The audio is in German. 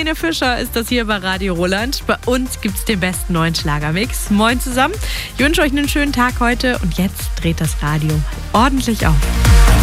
Helene Fischer ist das hier bei Radio Roland. Bei uns gibt's den besten neuen Schlagermix. Moin zusammen. Ich wünsche euch einen schönen Tag heute und jetzt dreht das Radio ordentlich auf.